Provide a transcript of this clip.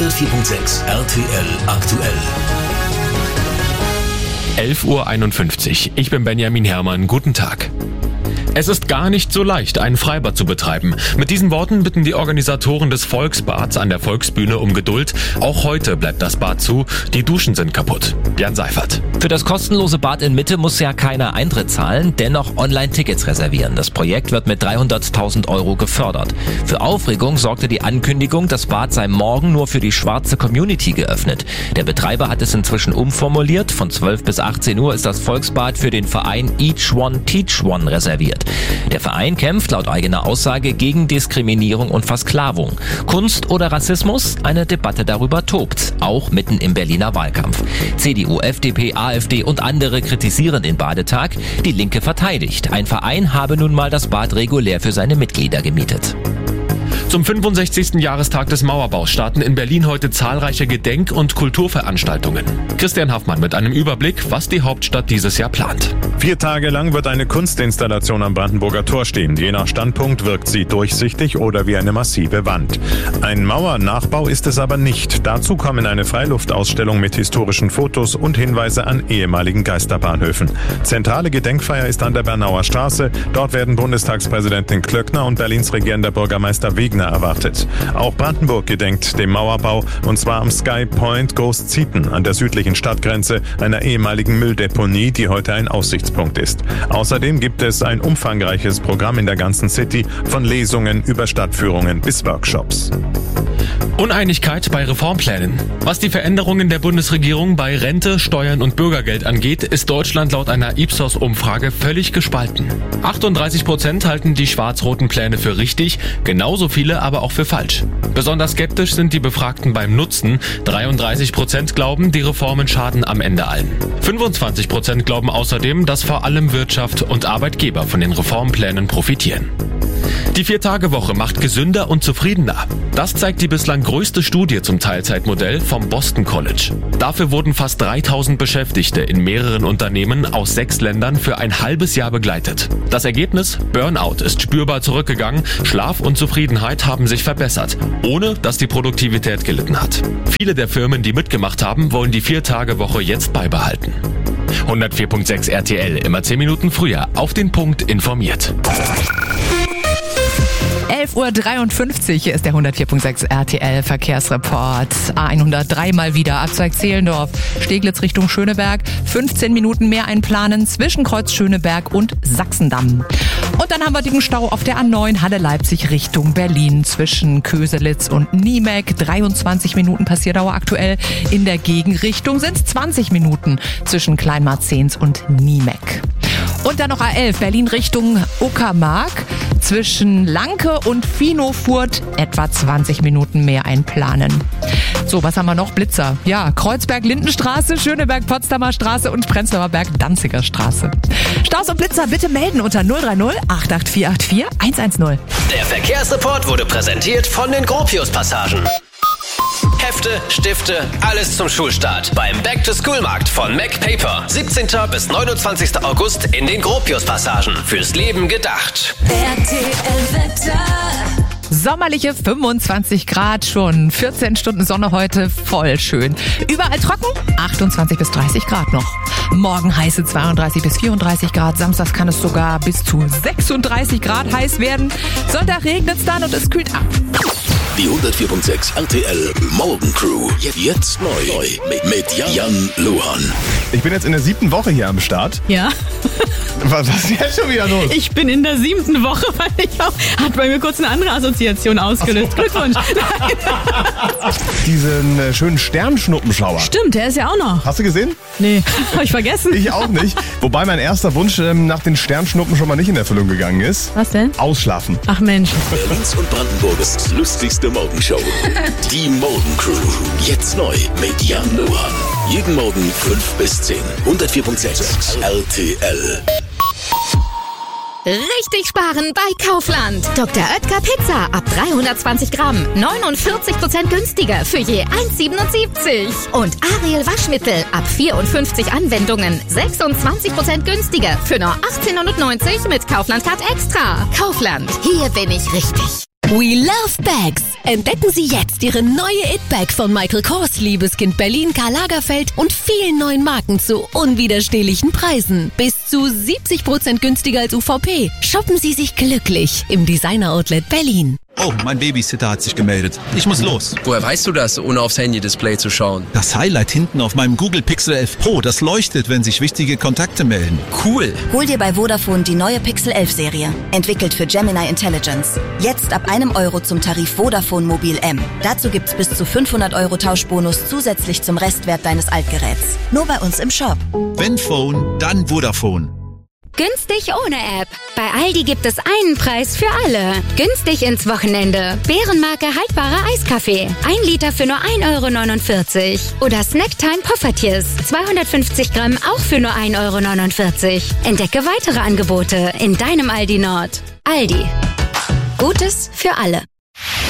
104.6 RTL aktuell. 11:51 Uhr. Ich bin Benjamin Herrmann. Guten Tag. Es ist gar nicht so leicht, ein Freibad zu betreiben. Mit diesen Worten bitten die Organisatoren des Volksbads an der Volksbühne um Geduld. Auch heute bleibt das Bad zu. Die Duschen sind kaputt. Jan Seifert. Für das kostenlose Bad in Mitte muss ja keiner Eintritt zahlen, dennoch Online-Tickets reservieren. Das Projekt wird mit 300.000 € gefördert. Für Aufregung sorgte die Ankündigung, das Bad sei morgen nur für die schwarze Community geöffnet. Der Betreiber hat es inzwischen umformuliert. Von 12 bis 18 Uhr ist das Volksbad für den Verein Each One Teach One reserviert. Der Verein kämpft laut eigener Aussage gegen Diskriminierung und Versklavung. Kunst oder Rassismus? Eine Debatte darüber tobt, auch mitten im Berliner Wahlkampf. CDU, FDP, AfD und andere kritisieren den Badetag. Die Linke verteidigt. Ein Verein habe nun mal das Bad regulär für seine Mitglieder gemietet. Zum 65. Jahrestag des Mauerbaus starten in Berlin heute zahlreiche Gedenk- und Kulturveranstaltungen. Christian Haffmann mit einem Überblick, was die Hauptstadt dieses Jahr plant. 4 Tage lang wird eine Kunstinstallation am Brandenburger Tor stehen. Je nach Standpunkt wirkt sie durchsichtig oder wie eine massive Wand. Ein Mauernachbau ist es aber nicht. Dazu kommen eine Freiluftausstellung mit historischen Fotos und Hinweise an ehemaligen Geisterbahnhöfen. Zentrale Gedenkfeier ist an der Bernauer Straße. Dort werden Bundestagspräsidentin Klöckner und Berlins regierender Bürgermeister Wegner erwartet. Auch Brandenburg gedenkt dem Mauerbau, und zwar am Sky Point Großzieten an der südlichen Stadtgrenze, einer ehemaligen Mülldeponie, die heute ein Aussichtspunkt ist. Außerdem gibt es ein umfangreiches Programm in der ganzen City, von Lesungen über Stadtführungen bis Workshops. Uneinigkeit bei Reformplänen. Was die Veränderungen der Bundesregierung bei Rente, Steuern und Bürgergeld angeht, ist Deutschland laut einer Ipsos-Umfrage völlig gespalten. 38% halten die schwarz-roten Pläne für richtig, genauso viele aber auch für falsch. Besonders skeptisch sind die Befragten beim Nutzen. 33% glauben, die Reformen schaden am Ende allen. 25% glauben außerdem, dass vor allem Wirtschaft und Arbeitgeber von den Reformplänen profitieren. Die 4-Tage-Woche macht gesünder und zufriedener. Das zeigt die bislang größte Studie zum Teilzeitmodell vom Boston College. Dafür wurden fast 3000 Beschäftigte in mehreren Unternehmen aus 6 Ländern für ein halbes Jahr begleitet. Das Ergebnis? Burnout ist spürbar zurückgegangen, Schlaf und Zufriedenheit haben sich verbessert, ohne dass die Produktivität gelitten hat. Viele der Firmen, die mitgemacht haben, wollen die 4-Tage-Woche jetzt beibehalten. 104.6 RTL, immer 10 Minuten früher, auf den Punkt informiert. 11:53 Uhr, hier ist der 104.6 RTL Verkehrsreport. A103 mal wieder, Abzweig Zehlendorf, Steglitz Richtung Schöneberg, 15 Minuten mehr einplanen zwischen Kreuz Schöneberg und Sachsendamm. Und dann haben wir den Stau auf der A9 Halle-Leipzig Richtung Berlin zwischen Köselitz und Niemek. 23 Minuten Passierdauer aktuell. In der Gegenrichtung sind es 20 Minuten zwischen Kleinmarzens und Niemek. Und dann noch A11 Berlin Richtung Uckermark. Zwischen Lanke und Finofurt etwa 20 Minuten mehr einplanen. So, was haben wir noch? Blitzer. Ja, Kreuzberg-Lindenstraße, Schöneberg-Potsdamer Straße und Prenzlauer Berg-Danziger Straße. Staus und Blitzer bitte melden unter 030 88484 110. Der Verkehrsreport wurde präsentiert von den Gropius-Passagen. Hefte, Stifte, alles zum Schulstart beim Back-to-School-Markt von MacPaper. 17. bis 29. August in den Gropius-Passagen. Fürs Leben gedacht. RTL-Wetter. Sommerliche 25 Grad schon. 14 Stunden Sonne heute, voll schön. Überall trocken, 28 bis 30 Grad noch. Morgen heiße 32 bis 34 Grad. Samstags kann es sogar bis zu 36 Grad heiß werden. Sonntag regnet es dann und es kühlt ab. Die 104.6 RTL Morgencrew. Jetzt neu mit Jan Luhan. Ich bin jetzt in der 7. Woche hier am Start. Ja. Was ist jetzt schon wieder los? Ich bin in der 7. Woche, weil hat bei mir kurz eine andere Assoziation ausgelöst. Glückwunsch. Diesen schönen Sternschnuppenschauer. Stimmt, der ist ja auch noch. Hast du gesehen? Nee, hab ich vergessen. Ich auch nicht. Wobei mein erster Wunsch nach den Sternschnuppen schon mal nicht in Erfüllung gegangen ist. Was denn? Ausschlafen. Ach Mensch. Berlins und Brandenburgs lustigste Morgenshow. Die Morgencrew. Jetzt neu mit Jan Luhan. Jeden Morgen 5 bis 10. 104.6 RTL. Richtig sparen bei Kaufland. Dr. Oetker Pizza ab 320 Gramm. 49% günstiger für je 1,77. Und Ariel Waschmittel ab 54 Anwendungen. 26% günstiger für nur 18,90 mit Kaufland Card Extra. Kaufland, hier bin ich richtig. We love bags. Entdecken Sie jetzt Ihre neue It-Bag von Michael Kors, Liebeskind Berlin, Karl Lagerfeld und vielen neuen Marken zu unwiderstehlichen Preisen. Bis zu 70% günstiger als UVP. Shoppen Sie sich glücklich im Designer Outlet Berlin. Oh, mein Babysitter hat sich gemeldet. Ich muss los. Woher weißt du das, ohne aufs Handy-Display zu schauen? Das Highlight hinten auf meinem Google Pixel 11 Pro, das leuchtet, wenn sich wichtige Kontakte melden. Cool. Hol dir bei Vodafone die neue Pixel 11 Serie. Entwickelt für Gemini Intelligence. Jetzt ab €1 zum Tarif Vodafone Mobil M. Dazu gibt's bis zu 500 € Tauschbonus zusätzlich zum Restwert deines Altgeräts. Nur bei uns im Shop. Wenn Phone, dann Vodafone. Günstig ohne App. Bei Aldi gibt es einen Preis für alle. Günstig ins Wochenende. Bärenmarke haltbarer Eiskaffee. 1 Liter für nur €1,49 €. Oder Snacktime Poffertjes. 250 Gramm auch für nur €1,49 €. Entdecke weitere Angebote in deinem Aldi Nord. Aldi. Gutes für alle.